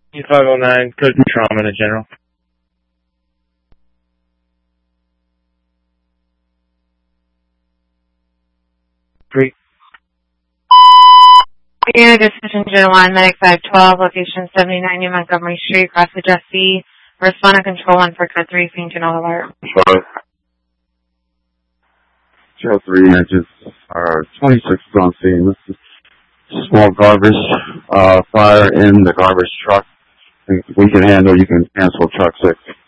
509, code for trauma in general. Three. Here, Dispatch Engine 1, Medic 512, location 79 New Montgomery Street, Crosswood, Jesse. Respond to Control 1 for Code 3, Phoenix Alert. 3 inches, 26 on scene. This is small garbage, fire in the garbage truck. We can handle, you can cancel truck 6.